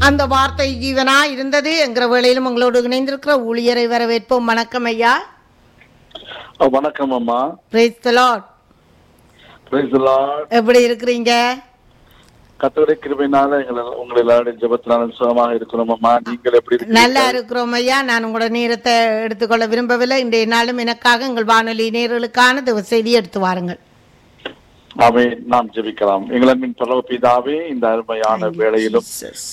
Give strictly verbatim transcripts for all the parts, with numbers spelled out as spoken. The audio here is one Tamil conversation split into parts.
அந்த வார்த்தை ஜீவனா இருந்தது என்கிற வேளையிலும் உங்களோடு இணைந்திருக்கிற ஊழியரை வரவேற்போம். வணக்கம் ஐயா. வணக்கம் அம்மா. Praise the Lord. Praise the Lord. எப்படி இருக்கிறீங்க? கர்த்தருடைய கிருபையினால உங்களை எல்லாரும் ஜெபத்தினால சுகமாக இருக்கிறோம் அம்மா. நீங்கள் எப்படி இருக்கீங்க? நல்லா இருக்கிறோம் ஐயா. நான் உங்களோட நேரத்தை எடுத்துக்கொள்ள விரும்பவில்லை. இன்றைய நாளும் எனக்காக எங்கள் வானொலி நேயர்களுக்கான தேவ செய்தி எடுத்து வாருங்கள். ஆமென். நாம் ஜெபிக்கலாம். எங்களின் பரலோக பிதாவே, இந்த அருமையான வேளையிலும்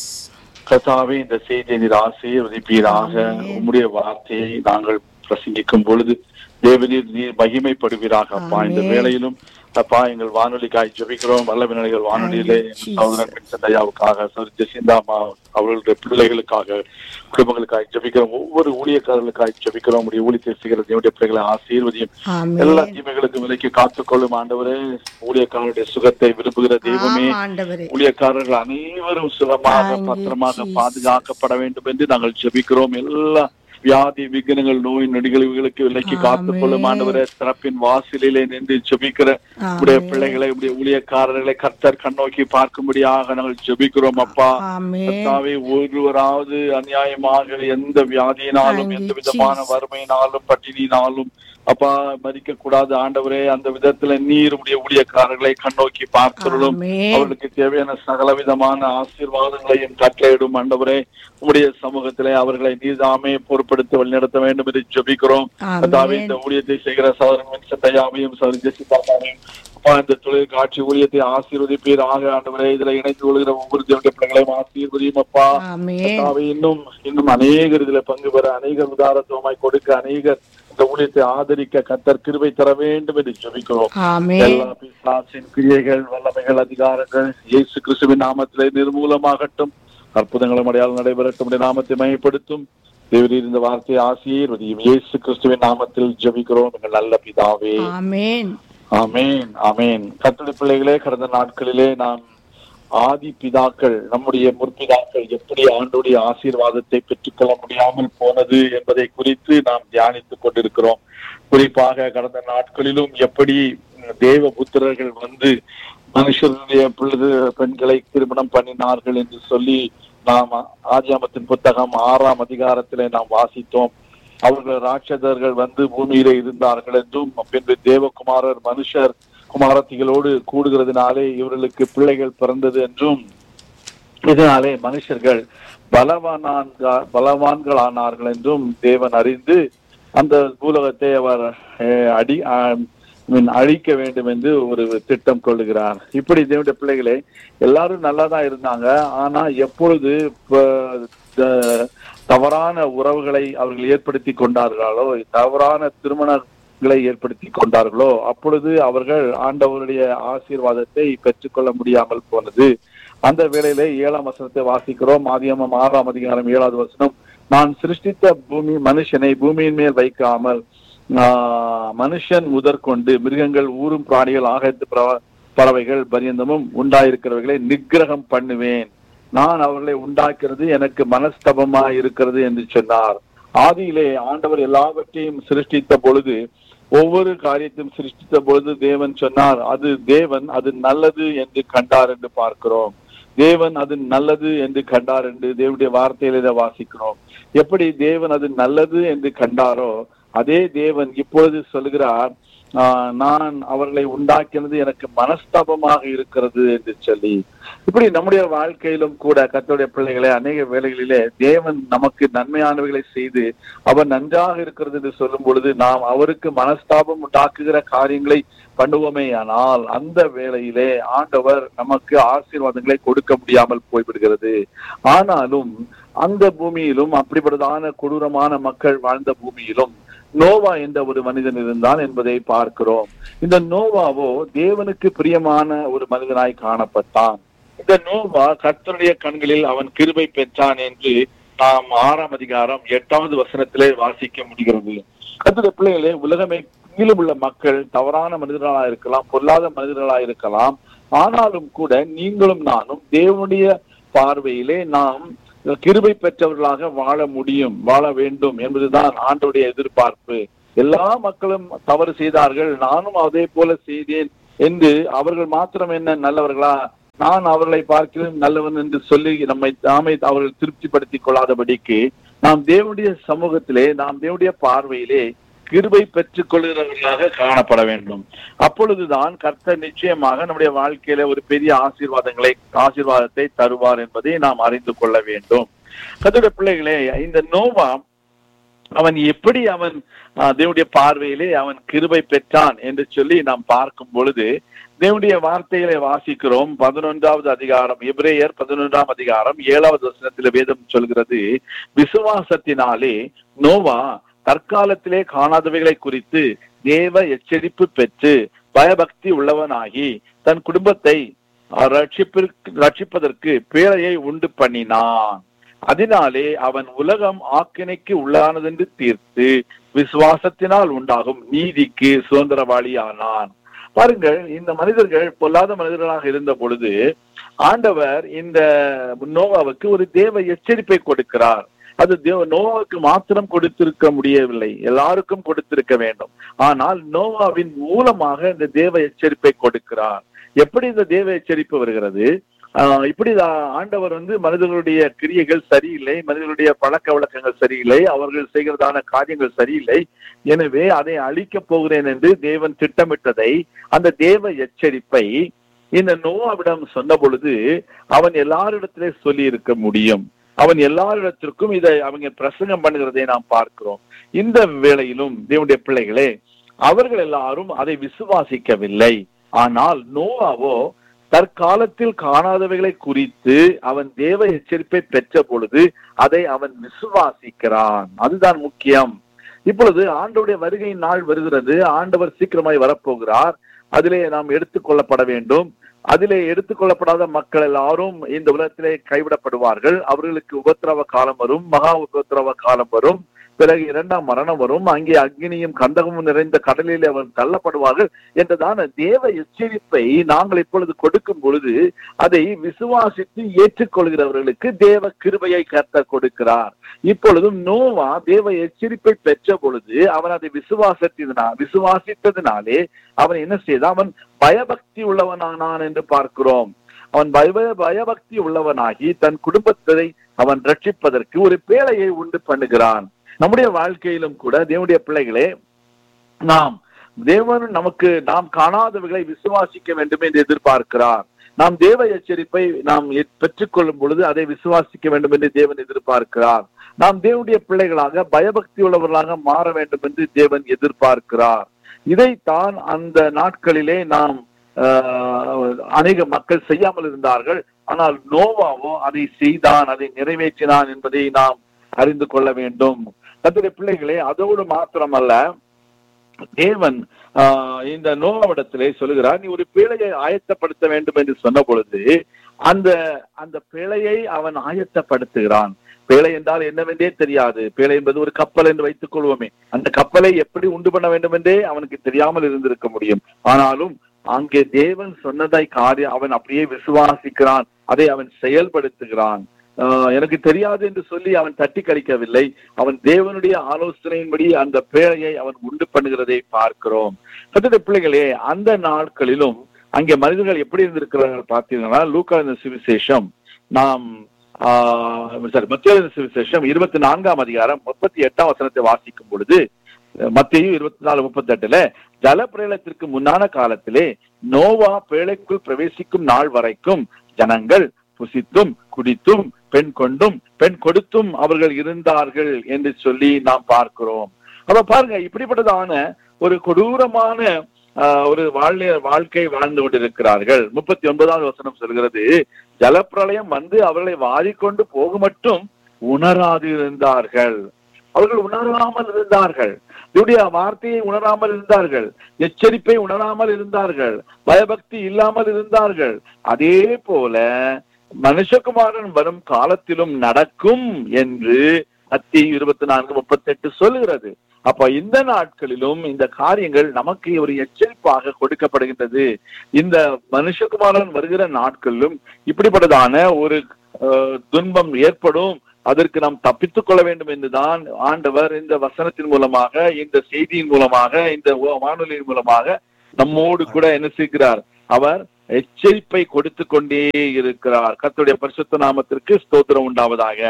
கர்த்தாவே, இந்த செய்தியை நீர் ஆசீர்வதிப்பீராக. உம்முடைய வார்த்தையை நாங்கள் பிரசங்கிக்கும் பொழுது தேவநீர் நீர் மகிமைப்படுவீராக அப்பா. இந்த வேளையிலும் அப்பா எங்கள் வானொலிக்காய் ஜெபிக்கிறோம். வல்லமை நிலைகள் வானொலியிலே சகோதரன் ஐயாவுக்காக, ஜெசிந்தாமா அவர்களுடைய பிள்ளைகளுக்காக, குடும்பங்களுக்காக ஜெபிக்கிறோம். ஒவ்வொரு ஊழியக்காரர்களுக்காக ஜெபிக்கிறோம். உடைய ஊழியத்தை செய்கிற தேவனுடைய பிள்ளைகளை ஆசீர்வதியும். எல்லா தீமைகளுக்கும் விலைக்கு காத்துக்கொள்ளும் ஆண்டவரே. ஊழியக்காரருடைய சுகத்தை விரும்புகிற தெய்வமே, ஊழியக்காரர்கள் அனைவரும் சுகமாக பத்திரமாக பாதுகாக்கப்பட வேண்டும் என்று நாங்கள் ஜெபிக்கிறோம். எல்லா வியாதி விக்னங்கள் நோய் நொடிகளுக்கு விலைக்கு காத்துக்கொள்ளும் ஆண்டவரே. திறப்பின் வாசலிலே நின்று ஜெபிக்கிற உடைய பிள்ளைகளை, உடைய ஊழியக்காரர்களை கர்த்தர் கண்ணோக்கி பார்க்கும்படியாக நாங்கள் ஜெபிக்கிறோம் அப்பா. கர்த்தாவே, ஒருவராவது அநியாயமாக எந்த வியாதியினாலும் எந்த விதமான வறுமையினாலும் பட்டினியினாலும் அப்பா மறிக்க கூடாது ஆண்டவரே. அந்த விதத்துல நீர் உடைய ஊழியக்காரர்களை கண்ணோக்கி பார்க்கிறோம். அவர்களுக்கு தேவையான சகல விதமான ஆசீர்வாதங்களையும் கட்டளையிடும் ஆண்டவரே. உடைய சமூகத்திலே அவர்களை நீர்தாமே பொறுப்படுத்தி வழிநடத்த வேண்டும் என்று ஜெபிக்கிறோம். அதாவது இந்த ஊழியத்தை செய்கிற சகோதரன் சட்டையாவையும் சகோதரி ஜெசிதாவையும் அப்பா இந்த தொழில் காட்சி ஊழியத்தை ஆசீர்வதிப்பீராக ஆண்டவரே. இதுல இணைந்து கொள்கிற ஒவ்வொரு தேவனுடைய பிள்ளைகளையும் ஆசீர்வதியும் அப்பா. இன்னும் இன்னும் அநேகர் இதுல பங்கு பெற, அநேகர் உதாரத்துவமாய் கொடுக்க, அநேகர் இந்த ஊழியத்தை ஆதரிக்க கர்த்தர் கிருபை தர வேண்டும் என்று ஜெபிக்கிறோம். எல்லா பிசாசின் கிரியைகள், வல்லமைகள், அதிகாரங்கள் இயேசு கிறிஸ்துவின் நாமத்திலே நிர்மூலமாகட்டும். அற்புதங்களும் அடையாளம் நடைபெறட்டும். நாமத்தை மையப்படுத்தும் தேவரீர் இந்த வார்த்தையை ஆசீர்வதியும். இயேசு கிறிஸ்துவின் நாமத்தில் ஜெபிக்கிறோம் எங்கள் நல்ல பிதாவே. ஆமென். ஆமென். ஆமென். கர்த்தருடைய பிள்ளைகளே, கடந்த நாட்களிலே நாம் ஆதி பிதாக்கள், நம்முடைய முற்பிதாக்கள் எப்படி ஆண்டுடைய ஆசீர்வாதத்தை பெற்றுக்கொள்ள முடியாமல் போனது என்பதை குறித்து நாம் தியானித்துக் கொண்டிருக்கிறோம். குறிப்பாக கடந்த நாட்களிலும் எப்படி தேவ புத்திரர்கள் வந்து மனுஷருடைய பிள்ளை பெண்களை திருமணம் பண்ணினார்கள் என்று சொல்லி நாம் ஆதியாமத்தின் புத்தகம் ஆறாம் அதிகாரத்திலே நாம் வாசித்தோம். அவர்கள் ராட்சதர்கள் வந்து பூமியிலே இருந்தார்கள் என்றும், பின்பு தேவகுமாரர் மனுஷர் குமாரத்திகளோடு கூடுகிறதுனாலே இவர்களுக்கு பிள்ளைகள் பிறந்தது என்றும், இதனாலே மனுஷர்கள் பலவான் பலவான்கள் ஆனார்கள் என்றும் தேவன் அறிந்து அந்த பூலகத்தை அவர் அடி அழிக்க வேண்டும் என்று ஒரு திட்டம் கொள்ளுகிறார். இப்படி தேவனுடைய பிள்ளைகளே எல்லாரும் நல்லாதான் இருந்தாங்க. ஆனா எப்பொழுது தவறான உறவுகளை அவர்கள் ஏற்படுத்தி கொண்டார்களோ, தவறான திருமணங்களை ஏற்படுத்தி கொண்டார்களோ, அப்பொழுது அவர்கள் ஆண்டவருடைய ஆசீர்வாதத்தை பெற்றுக்கொள்ள முடியாமல் போனது. அந்த வேளையிலே ஏழாம் வசனத்தை வாசிக்கிறோம். ஆதியாகமம் ஆறாம் அதிகாரம் ஏழாவது வசனம், நான் சிருஷ்டித்த பூமி மனுஷனை பூமியின் மேல் வைக்காமல் மனுஷன் முதற்கொண்டு மிருகங்கள், ஊரும் பிராணிகள், ஆகாயத்து பறவைகள் பரியந்தமும் உண்டாயிருக்கிறவர்களை நிக்கிரகம் பண்ணுவேன். நான் அவர்களை உண்டாக்குறது எனக்கு மனஸ்தபமா இருக்கிறது என்று சொன்னார். ஆதியிலே ஆண்டவர் எல்லாவற்றையும் சிருஷ்டித்த பொழுது, ஒவ்வொரு காரியத்தையும் சிருஷ்டித்த பொழுது தேவன் சொன்னார், அது தேவன் அது நல்லது என்று கண்டார் என்று பார்க்கிறோம். தேவன் அது நல்லது என்று கண்டார் என்று தேவனுடைய வார்த்தையில வாசிக்கிறோம். எப்படி தேவன் அது நல்லது என்று கண்டாரோ, அதே தேவன் இப்பொழுது சொல்கிறார், ஆஹ் நான் அவர்களை உண்டாக்கினது எனக்கு மனஸ்தாபமாக இருக்கிறது என்று சொல்லி. இப்படி நம்முடைய வாழ்க்கையிலும் கூட கர்த்தருடைய பிள்ளைகளை அநேக வேளைகளிலே தேவன் நமக்கு நன்மையானவைகளை செய்து அவர் நன்றாக இருக்கிறது என்று சொல்லும் பொழுது நாம் அவருக்கு மனஸ்தாபம் உண்டாக்குகிற காரியங்களை பண்ணுவோமே, ஆனால் அந்த வேளையிலே ஆண்டவர் நமக்கு ஆசீர்வாதங்களை கொடுக்க முடியாமல் போய்விடுகிறது. ஆனாலும் அந்த பூமியிலும், அப்படிப்பட்டதான கொடூரமான மக்கள் வாழ்ந்த பூமியிலும் நோவா என்ற ஒரு மனிதன் இருந்தான் என்பதை பார்க்கிறோம். இந்த நோவாவோ தேவனுக்கு பிரியமான ஒரு மனிதனாய் காணப்பட்டான். இந்த நோவா கர்த்தருடைய கண்களில் அவன் கிருபை பெற்றான் என்று நாம் ஆறாம் அதிகாரம் எட்டாவது வசனத்திலே வாசிக்க முடிகிறது. கர்த்தருடைய பிள்ளைகளே, உலகமே கீழும் உள்ள மக்கள் தவறான மனிதர்களா இருக்கலாம், பொல்லாத மனிதர்களா இருக்கலாம். ஆனாலும் கூட நீங்களும் நானும் தேவனுடைய பார்வையிலே நாம் கிருபை பெற்றவர்களாக வாழ முடியும், வாழ வேண்டும் என்பதுதான் ஆண்டவருடைய எதிர்பார்ப்பு. எல்லா மக்களும் தவறு செய்தார்கள், நானும் அதே போல செய்தேன் என்று அவர்கள் மாத்திரம் என்ன நல்லவர்களா, நான் அவர்களை பார்க்கிறேன் நல்லவன் என்று சொல்லி நம்மை நாமே அவர்கள் திருப்திப்படுத்திக் கொள்ளாதபடிக்கு நாம் தேவனுடைய சமூகத்திலே, நாம் தேவனுடைய பார்வையிலே கிருபை பெற்றுக் கொள்கிறவர்களாக காணப்பட வேண்டும். அப்பொழுதுதான் கர்த்தர் நிச்சயமாக நம்முடைய வாழ்க்கையில ஒரு பெரிய ஆசீர்வாதங்களை ஆசீர்வாதத்தை தருவார் என்பதை நாம் அறிந்து கொள்ள வேண்டும். கர்த்தருடைய பிள்ளைகளே, இந்த நோவா அவன் எப்படி அவன் தேவனுடைய பார்வையிலே அவன் கிருபை பெற்றான் என்று சொல்லி நாம் பார்க்கும் பொழுது தேவனுடைய வார்த்தைகளை வாசிக்கிறோம். பதினொன்றாவது அதிகாரம், எபிரேயர் பதினொன்றாம் அதிகாரம் ஏழாவது வசனத்தில் வேதம் சொல்கிறது, விசுவாசத்தினாலே நோவா தற்காலத்திலே காணாதவைகளை குறித்து தேவ எச்சரிப்பு பெற்று பயபக்தி உள்ளவனாகி தன் குடும்பத்தை ரட்சிப்பதற்கு பேழையை உண்டு பண்ணினான். அதனாலே அவன் உலகம் ஆக்கினைக்கு உள்ளானதென்று தீர்த்து விசுவாசத்தினால் உண்டாகும் நீதிக்கு சுதந்திரவாளியானான். பாருங்கள், இந்த மனிதர்கள் பொல்லாத மனிதர்களாக இருந்த பொழுது ஆண்டவர் இந்த நோவாவுக்கு ஒரு தேவ எச்சரிப்பை கொடுக்கிறார். அது தேவ நோவாவுக்கு மாத்திரம் கொடுத்திருக்க முடியவில்லை, எல்லாருக்கும் கொடுத்திருக்க வேண்டும். ஆனால் நோவாவின் மூலமாக இந்த தேவ எச்சரிப்பை கொடுக்கிறார். எப்படி இந்த தேவ எச்சரிப்பு வருகிறது? ஆஹ் இப்படி ஆண்டவர் வந்து மனிதர்களுடைய கிரியைகள் சரியில்லை, மனிதர்களுடைய பழக்க வழக்கங்கள் சரியில்லை, அவர்கள் செய்கிறதான காரியங்கள் சரியில்லை, எனவே அதை அழிக்கப் போகிறேன் என்று தேவன் திட்டமிட்டதை, அந்த தேவ எச்சரிப்பை இந்த நோவாவிடம் சொன்ன பொழுது அவன் எல்லாரிடத்திலே சொல்லி இருக்க முடியும். அவன் எல்லாரிடத்திற்கும் இதை அவங்க பிரசங்கம் பண்ணுகிறதை நாம் பார்க்கிறோம். இந்த வேளையிலும் தேவனுடைய பிள்ளைகளே, அவர்கள் எல்லாரும் அதை விசுவாசிக்கவில்லை. ஆனால் நோவாவோ தற்காலத்தில் காணாதவைகளை குறித்து அவன் தேவ எச்சரிப்பை பெற்ற பொழுது அதை அவன் விசுவாசிக்கிறான். அதுதான் முக்கியம். இப்பொழுது ஆண்டவருடைய வருகையின் நாள் வருகிறது. ஆண்டவர் சீக்கிரமாய் வரப்போகிறார். அதிலே நாம் எடுத்துக்கொள்ளப்பட வேண்டும். அதிலே எடுத்துக்கொள்ளப்படாத மக்கள் எல்லாரும் இந்த உலகத்திலே கைவிடப்படுவார்கள். அவர்களுக்கு உபத்திரவ காலம் வரும், மகா உபத்திரவ காலம் வரும், பிறகு இரண்டாம் மரணம் வரும், அங்கே அக்னியும் கந்தகமும் நிறைந்த கடலில் அவர் தள்ளப்படுவார்கள் என்றதான தேவ எச்சரிப்பை நாங்கள் இப்பொழுது கொடுக்கும் பொழுது அதை விசுவாசித்து ஏற்றுக்கொள்கிறவர்களுக்கு தேவ கிருபையை கர்த்தர் கொடுக்கிறார். இப்பொழுதும் நோவா தேவ எச்சரிப்பை பெற்ற பொழுது அவன் அதை விசுவாசத்தினால் விசுவாசித்ததினாலே அவன் என்ன செய்தான்? அவன் பயபக்தி உள்ளவனானான் என்று பார்க்கிறோம். அவன் பய பயபக்தி உள்ளவனாகி தன் குடும்பத்தை அவன் ரட்சிப்பதற்கு ஒரு பேழையை உண்டு பண்ணுகிறான். நம்முடைய வாழ்க்கையிலும் கூட தேவனுடைய பிள்ளைகளே, நாம் தேவன் நமக்கு நாம் காணாதவைகளை விசுவாசிக்க வேண்டும் என்று எதிர்பார்க்கிறார். நாம் தேவ எச்சரிப்பை நாம் பெற்றுக்கொள்ளும் பொழுது அதை விசுவாசிக்க வேண்டும் என்று தேவன் எதிர்பார்க்கிறார். நாம் தேவனுடைய பிள்ளைகளாக பயபக்தி உள்ளவர்களாக மாற வேண்டும் என்று தேவன் எதிர்பார்க்கிறார். இதைத்தான் அந்த நாட்களிலே நாம் அநேக மக்கள் செய்யாமல் இருந்தார்கள். ஆனால் நோவாவோ அதை செய்தான், அதை நிறைவேற்றினான் என்பதை நாம் அறிந்து கொள்ள வேண்டும். கர்த்தருடைய பிள்ளைகளே, அதோடு மாத்திரமல்ல, தேவன் ஆஹ் இந்த நோவாவிடத்திலே சொல்லுகிறார், நீ ஒரு பேழையை ஆயத்தப்படுத்த வேண்டும் என்று சொன்ன பொழுது அந்த அந்த பேழையை அவன் ஆயத்தப்படுத்துகிறான். பேழை என்றால் என்னவென்றே தெரியாது. பேழை என்பது ஒரு கப்பல் என்று வைத்துக் கொள்வோமே. அந்த கப்பலை எப்படி உண்டு பண்ண வேண்டும் என்றே அவனுக்கு தெரியாமல் இருந்திருக்க முடியும். ஆனாலும் அங்கே தேவன் சொன்னதை காரியம் அவன் அப்படியே விசுவாசிக்கிறான், அதை அவன் செயல்படுத்துகிறான். ஆஹ் எனக்கு தெரியாது என்று சொல்லி அவன் தட்டி கழிக்கவில்லை. அவன் தேவனுடைய ஆலோசனையின்படி அந்த பேழையை அவன் உண்டு பண்ணுகிறதை பார்க்கிறோம். கர்த்தருடைய பிள்ளைகளே, அந்த நாட்களிலும் அங்கே மனிதர்கள் எப்படி இருந்திருக்கிறார்கள் பார்த்தீங்கன்னா, லூக்கா சுவிசேஷம் நாம் ஆஹ் சாரி மத்தேயு சுவிசேஷம் இருபத்தி நான்காம் அதிகாரம் முப்பத்தி எட்டாம் வசனத்தை வாசிக்கும் பொழுது, மத்தேயு இருபத்தி நாலு முப்பத்தி எட்டுல ஜல பிரளயத்திற்கு முன்னான காலத்திலே நோவா பேழைக்குள் பிரவேசிக்கும் நாள் வரைக்கும் ஜனங்கள் புசித்தும் குடித்தும் பெண் கொண்டும் பெண் கொடுத்தும் அவர்கள் இருந்தார்கள் என்று சொல்லி நாம் பார்க்கிறோம். அப்ப பாருங்க, இப்படிப்பட்டதான ஒரு கொடூரமான ஒரு வாழ்க்கை வாழ்க்கை வாழ்ந்து கொண்டிருக்கிறார்கள். முப்பத்தி ஒன்பதாவது வசனம் சொல்கிறது, ஜலப்பிரளயம் வந்து அவர்களை வாரிக்கொண்டு போக மட்டும் உணராது இருந்தார்கள். அவர்கள் உணராமல் இருந்தார்கள். இவருடைய வார்த்தையை உணராமல் இருந்தார்கள். எச்சரிப்பை உணராமல் இருந்தார்கள். பயபக்தி இல்லாமல் இருந்தார்கள். அதே போல மனுஷகுமாரன் வரும் காலத்திலும் நடக்கும் என்று மத்தேயு இருபத்தி நான்கு முப்பத்தி எட்டு சொல்லுகிறது. அப்ப இந்த நாட்களிலும் இந்த காரியங்கள் நமக்கு ஒரு எச்சரிப்பாக கொடுக்கப்படுகின்றது. இந்த மனுஷகுமாரன் வருகிற நாட்களிலும் இப்படிப்பட்டதான ஒரு துன்பம் ஏற்படும். அதற்கு நாம் தப்பித்துக் கொள்ள வேண்டும் என்றுதான் ஆண்டவர் இந்த வசனத்தின் மூலமாக, இந்த செய்தியின் மூலமாக, இந்த வானொலியின் மூலமாக நம்மோடு கூட என்ன செய்கிறார்? அவர் எச்சரிப்பை கொடுத்து கொண்டே இருக்கிறார். கர்த்தருடைய பரிசுத்த நாமத்திற்கு ஸ்தோத்திரம் உண்டாவதாக.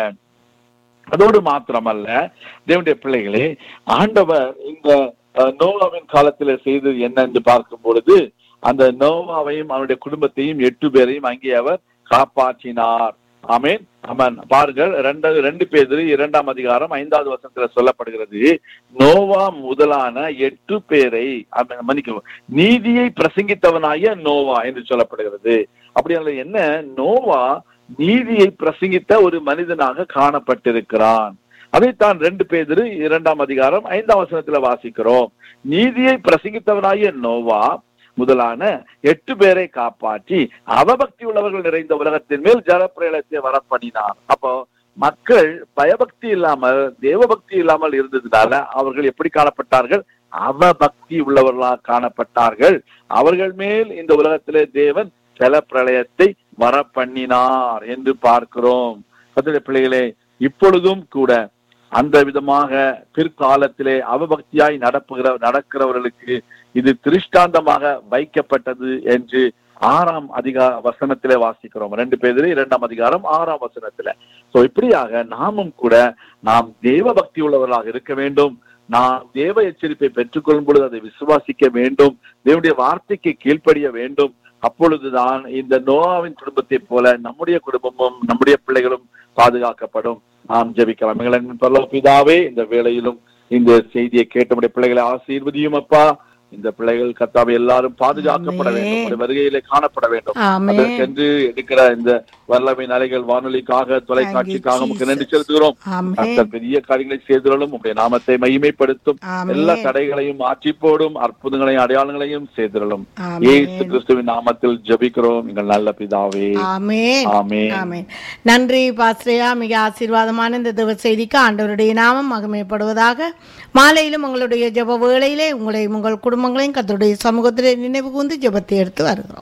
அதோடு மாத்திரமல்ல தேவனுடைய பிள்ளைகளே, ஆண்டவர் இந்த நோவாவின் காலத்துல செய்தது என்ன என்று பார்க்கும் பொழுது, அந்த நோவாவையும் அவனுடைய குடும்பத்தையும் எட்டு பேரையும் அங்கே அவர் காப்பாற்றினார். ஆமென். ஆமென். பாருங்கள், ரெண்டு ரெண்டு பேர் இரண்டாம் அதிகாரம் ஐந்தாவது வசனத்துல சொல்லப்படுகிறது, நோவா முதலான எட்டு பேரை மன்னிக்கவும் நீதியை பிரசங்கித்தவனாய நோவா என்று சொல்லப்படுகிறது. அப்படி என்ன, நோவா நீதியை பிரசங்கித்த ஒரு மனிதனாக காணப்பட்டிருக்கிறான். அதைத்தான் ரெண்டு பேர் இரண்டாம் அதிகாரம் ஐந்தாம் வசனத்துல வாசிக்கிறோம். நீதியை பிரசங்கித்தவனாய நோவா முதலான எட்டு பேரை காப்பாற்றி அவபக்தி உள்ளவர்கள் நிறைந்த உலகத்தின் மேல் ஜலப்பிரளயத்தை வரப்பண்ணினார். அப்போ மக்கள் பயபக்தி இல்லாமல் தேவபக்தி இல்லாமல் இருந்ததுனால அவர்கள் எப்படி காணப்பட்டார்கள்? அவபக்தி உள்ளவர்களாக காணப்பட்டார்கள். அவர்கள் மேல் இந்த உலகத்திலே தேவன் ஜலப்பிரளயத்தை வரப்பண்ணினார் என்று பார்க்கிறோம். கர்த்தருடைய பிள்ளைகளே, இப்பொழுதும் கூட அந்த விதமாக பிற்காலத்திலே அவபக்தியாய் நடப்புகிற நடக்கிறவர்களுக்கு இது திருஷ்டாந்தமாக வைக்கப்பட்டது என்று ஆறாம் அதிகார வசனத்திலே வாசிக்கிறோம். ரெண்டு பேர் இரண்டாம் அதிகாரம் ஆறாம் வசனத்துல. சோ இப்படியாக நாமும் கூட நாம் தேவ பக்தி உள்ளவர்களாக இருக்க வேண்டும். நாம் தேவ எச்சரிப்பை பெற்றுக்கொள்ளும் பொழுது அதை விசுவாசிக்க வேண்டும். தேவனுடைய வார்த்தைக்கு கீழ்ப்படிய வேண்டும். அப்பொழுதுதான் இந்த நோவாவின் குடும்பத்தை போல நம்முடைய குடும்பமும் நம்முடைய பிள்ளைகளும் பாதுகாக்கப்படும். நாம் ஜெபிக்கலாம். எங்களின் பரலோக பிதாவே, இந்த வேளையிலும் இந்த செய்தியை கேட்ட நம்முடைய பிள்ளைகளை ஆசீர்வதியும் அப்பா. இந்த பிள்ளைகள் கர்த்தாவே எல்லாரும் பாதுகாக்கப்பட வேண்டும், வருகையிலே காணப்பட வேண்டும். அதற்கென்று எடுக்கிற இந்த வல்லமையின் அலைகள் வானொலிக்காக தொலைக்காட்சிக்காக நமக்கு நன்றி செலுத்துகிறோம். பெரிய காரியங்களை செய்தாலும் உங்களுடைய நாமத்தை மகிமைப்படுத்தும். எல்லா தடைகளையும் ஆட்சி போடும், அற்புதங்களையும் அடையாளங்களையும் செய்திடலும். இயேசு கிறிஸ்துவின் நாமத்தில் ஜெபிக்கிறோம் எங்கள் நல்ல பிதாவே. ஆமென். ஆமென். நன்றி பாஸ்ரேயா. மிக ஆசீர்வாதமான இந்த தேவ செய்திக்கு ஆண்டவருடைய நாமம் மகிமைப்படுவதாக. மாலையிலும் உங்களுடைய ஜெப வேளையிலே உங்களை உங்கள் குடும்பங்களையும் கர்த்தருடைய சமூகத்திலே நினைவு கூர்ந்து ஜெபத்தை எடுத்து வருகிறோம்.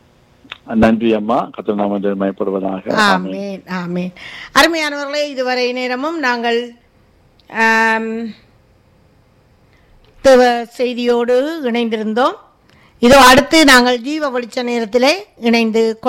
நன்றி அம்மா. கர்த்தர் நாமத்தில் மகிமைப்படுவதாக. ஆமென். ஆமென். அருமையானவர்களே, இதுவரை நேரமும் நாங்கள் தேவ செய்தியோடு இணைந்திருந்தோம். இதோ அடுத்து நாங்கள் ஜீவ வெளிச்ச நேரத்திலே இணைந்து